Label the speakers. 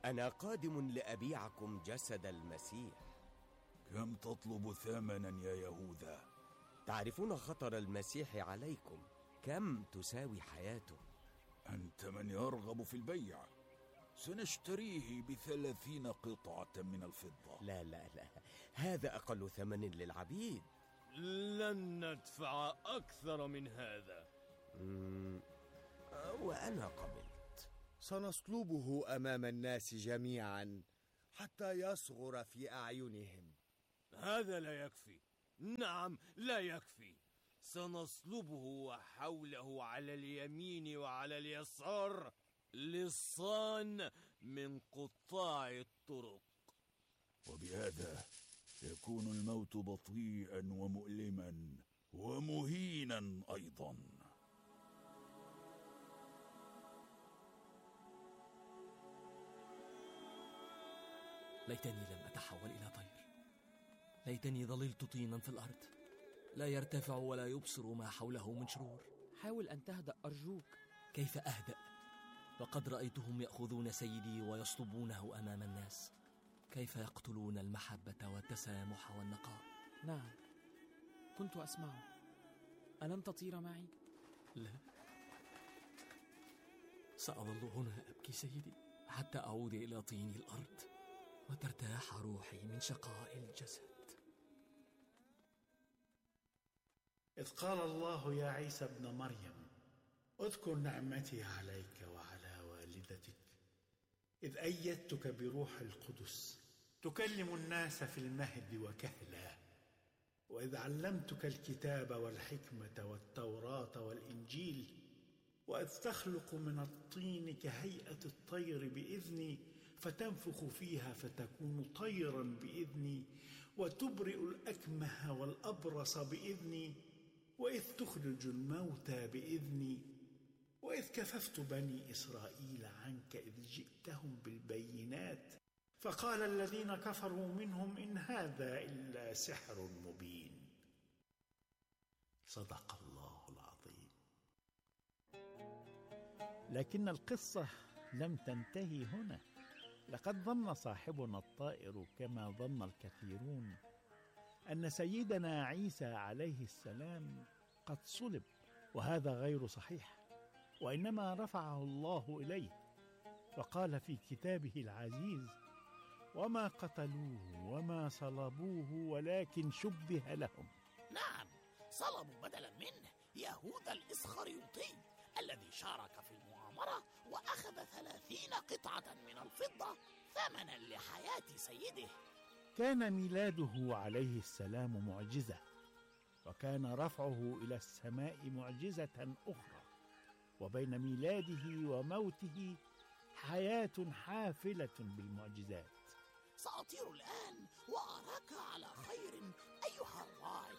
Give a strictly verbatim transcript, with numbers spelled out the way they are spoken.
Speaker 1: أنا قادم لأبيعكم جسد المسيح.
Speaker 2: كم تطلب ثمنا يا يهوذا؟
Speaker 1: تعرفون خطر المسيح عليكم، كم تساوي حياته؟
Speaker 2: أنت من يرغب في البيع؟ سنشتريه بثلاثين قطعة من الفضة.
Speaker 1: لا لا لا، هذا أقل ثمن للعبيد.
Speaker 3: لن ندفع أكثر من هذا.
Speaker 1: وأنا قبلت.
Speaker 4: سنصلبه أمام الناس جميعا حتى يصغر في أعينهم.
Speaker 3: هذا لا يكفي. نعم لا يكفي. سنصلبه وحوله على اليمين وعلى اليسار لصان من قطاع الطرق.
Speaker 2: وبهذا يكون الموت بطيئا ومؤلما ومهينا أيضا.
Speaker 5: ليتني لم أتحول إلى طير، ليتني ظللت طينا في الأرض، لا يرتفع ولا يبصر ما حوله من شرور.
Speaker 6: حاول أن تهدأ أرجوك.
Speaker 5: كيف أهدأ وقد رأيتهم يأخذون سيدي ويصلبونه أمام الناس؟ كيف يقتلون المحبة والتسامح والنقاء؟
Speaker 6: نعم، كنت أسمعه. ألم تطير معي؟
Speaker 5: لا، سأظل هنا أبكي سيدي حتى أعود إلى طين الأرض وترتاح روحي من شقاء الجسد.
Speaker 7: إذ قال الله يا عيسى ابن مريم اذكر نعمتي عليك وعلى والدتك إذ أيدتك بروح القدس تكلم الناس في المهد وكهلا، وإذ علمتك الكتاب والحكمة والتوراة والإنجيل، وإذ تخلق من الطين كهيئة الطير بإذني فتنفخ فيها فتكون طيرا بإذني، وتبرئ الأكمه والأبرص بإذني، وإذ تخرج الموتى بإذني، وإذ كففت بني إسرائيل عنك إذ جئتهم بالبينات، فقال الذين كفروا منهم إن هذا إلا سحر مبين. صدق الله العظيم.
Speaker 8: لكن القصة لم تنتهي هنا. لقد ظن صاحبنا الطائر كما ظن الكثيرون أن سيدنا عيسى عليه السلام قد صلب، وهذا غير صحيح، وإنما رفعه الله إليه وقال في كتابه العزيز: وما قتلوه وما صلبوه ولكن شبه لهم.
Speaker 9: نعم، صلبوا بدلا منه يهوذا الإسخريوطي الذي شارك في المؤامرة وأخذ ثلاثين قطعة من الفضة ثمنا لحياة سيده.
Speaker 8: كان ميلاده عليه السلام معجزة، وكان رفعه إلى السماء معجزة أخرى، وبين ميلاده وموته حياة حافلة بالمعجزات.
Speaker 9: سأطير الآن وأراك على خير أيها الراعي.